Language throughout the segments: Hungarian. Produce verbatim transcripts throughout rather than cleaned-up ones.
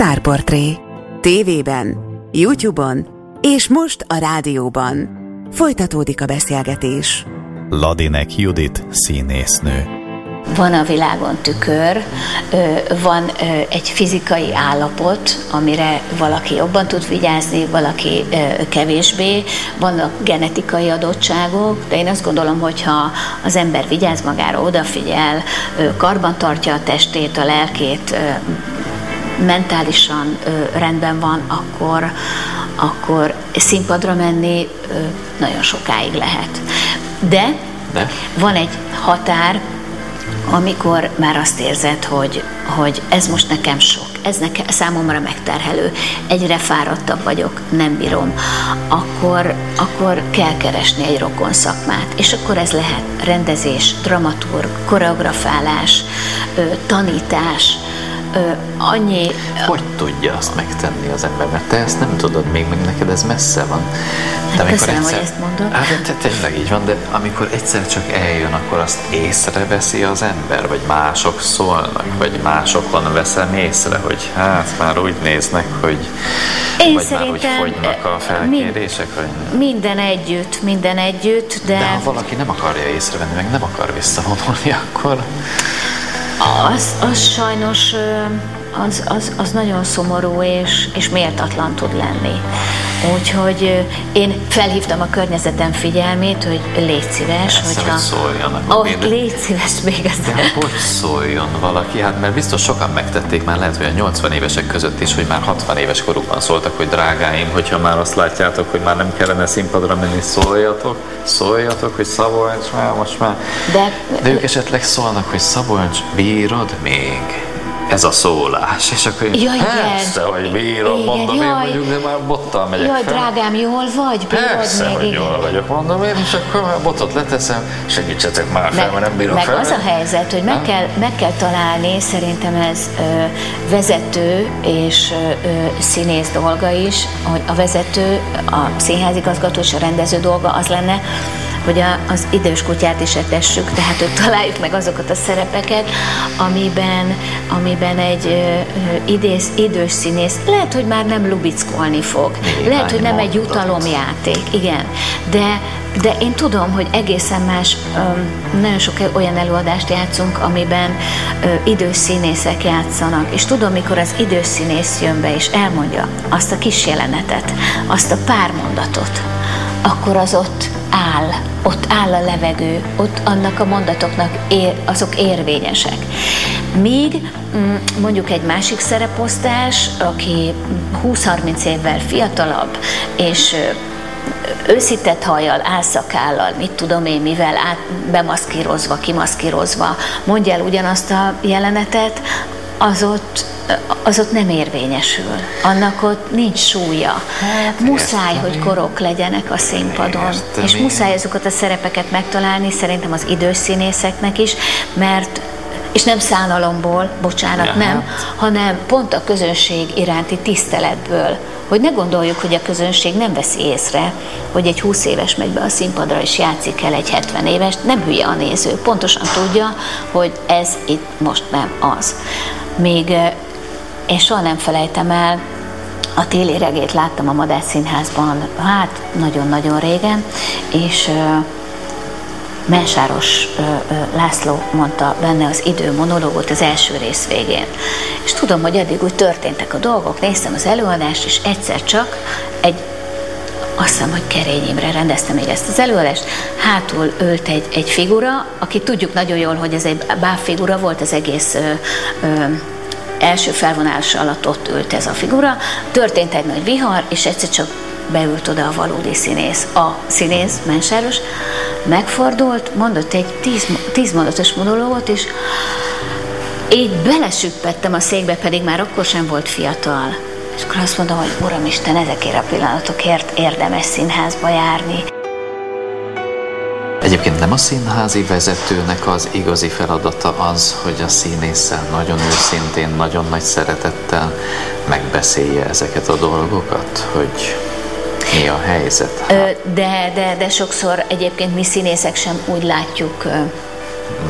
Sztárportré. Tévében, YouTube-on és most a rádióban. Folytatódik a beszélgetés. Ladinek Judit színésznő. Van a világon tükör, van egy fizikai állapot, amire valaki jobban tud vigyázni, valaki kevésbé, vannak genetikai adottságok, de én azt gondolom, hogyha az ember vigyáz magára, odafigyel, karban tartja a testét, a lelkét, mentálisan rendben van, akkor, akkor színpadra menni nagyon sokáig lehet. De, de van egy határ, amikor már azt érzed, hogy, hogy ez most nekem sok, ez nekem, számomra megterhelő, egyre fáradtabb vagyok, nem bírom, akkor, akkor kell keresni egy rokon szakmát. És akkor ez lehet rendezés, dramaturg, koreografálás, tanítás, annyi... Hogy tudja azt megtenni az ember? Mert te ezt nem tudod még, meg neked ez messze van. Hát köszönöm, egyszer... hogy ezt mondod. Hát te, tényleg így van, de amikor egyszer csak eljön, akkor azt észreveszi az ember, vagy mások szólnak, vagy másokon veszem észre, hogy hát már úgy néznek, hogy én vagy már úgy fogynak a felkérések. Mind, vagy... Minden együtt, minden együtt, de... De ha valaki nem akarja észrevenni, meg nem akar visszavonulni, akkor... Az, az sajnos az, az, az nagyon szomorú és, és méltatlan tud lenni. Úgyhogy én felhívtam a környezetem figyelmét, hogy légy szíves, Persze, hogyha... hogy szóljanak. Oh, légy szíves még azt. De hogy szóljon valaki? Hát mert biztos sokan megtették már, lehet, hogy a nyolcvan évesek között is, hogy már hatvan éves korukban szóltak, hogy drágáim, hogyha már azt látjátok, hogy már nem kellene színpadra menni, szóljatok, szóljatok, hogy Szabolcs már, most már. De, De ők esetleg szólnak, hogy Szabolcs, bírod még? Ez a szólás, és akkor én jaj, persze, igen. hogy bírom, igen, mondom jaj, én mondjuk, de már bottal megyek jaj, fel. Jaj, drágám, jól vagy? Bírod persze, még, hogy igen. jól vagyok, mondom én, és akkor a botot leteszem, segítsetek már fel, meg, mert nem bírom meg fel. Meg az a helyzet, hogy meg kell, meg kell találni, szerintem ez ö, vezető és ö, színész dolga is, hogy a vezető, a színházigazgató és a rendező dolga az lenne, hogy a, az idős kutyát is etessük, tehát hogy találjuk meg azokat a szerepeket, amiben, amiben egy ö, idéz, idős színész lehet, hogy már nem lubickolni fog, Néhány lehet, hogy nem egy jutalomjáték, igen, de, de én tudom, hogy egészen más, ö, nagyon sok olyan előadást játszunk, amiben ö, idős színészek játszanak, és tudom, mikor az idős színész jön be, és elmondja azt a kis jelenetet, azt a pár mondatot, akkor az ott áll, ott áll a levegő, ott annak a mondatoknak ér, azok érvényesek. Míg mondjuk egy másik szereposztás, aki húsz-harminc évvel fiatalabb, és őszített hajjal, álszakállal, mit tudom én mivel, át, bemaszkírozva, kimaszkírozva, mondja el ugyanazt a jelenetet, az ott, az ott nem érvényesül. Annak ott nincs súlya. Hát, muszáj, értem, hogy korok legyenek a színpadon. Értem, és muszáj azokat a szerepeket megtalálni, szerintem az idős színészeknek is, mert és nem szánalomból, bocsánat, ja, nem, hanem pont a közönség iránti tiszteletből, hogy ne gondoljuk, hogy a közönség nem veszi észre, hogy egy húsz éves megy be a színpadra és játszik el egy hetven éves, nem hülye a néző, pontosan tudja, hogy ez itt most nem az. Még én soha nem felejtem el, a Téli regét láttam a Madách Színházban, hát nagyon-nagyon régen, és Mensáros László mondta benne az idő monológot az első rész végén. És tudom, hogy addig úgy történtek a dolgok, néztem az előadást, és egyszer csak egy, azt hiszem, hogy Kerény Imre rendezte még ezt az előadást, hátul ült egy, egy figura, aki tudjuk nagyon jól, hogy ez egy bábfigura volt, az egész ö, ö, első felvonás alatt ott ült ez a figura, történt egy nagy vihar, és egyszer csak beült oda a valódi színész. A színész, Mensáros, megfordult, mondott egy tíz, tíz mondatos monológot, és így belesüppettem a székbe, pedig már akkor sem volt fiatal. És akkor azt mondom, hogy Uramisten, ezekért a pillanatokért érdemes színházba járni. Egyébként nem a színházi vezetőnek az igazi feladata az, hogy a színésszel nagyon őszintén, nagyon nagy szeretettel megbeszélje ezeket a dolgokat, hogy mi a helyzet? De, de, de sokszor egyébként mi színészek sem úgy látjuk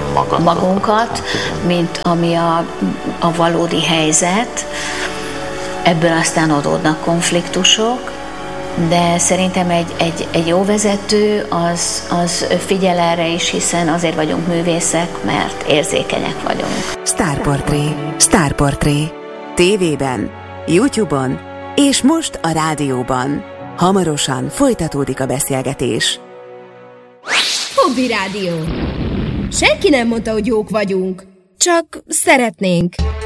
magunkat, mint ami a, a valódi helyzet. ebből aztán adódnak konfliktusok, de szerintem egy, egy, egy jó vezető az, az figyel erre is, hiszen azért vagyunk művészek, mert érzékenyek vagyunk. Sztárportré, Sztárportré. Tévében, YouTube-on és most a rádióban. Hamarosan folytatódik a beszélgetés. Hobby Rádió. Senki nem mondta, hogy jók vagyunk. Csak szeretnénk.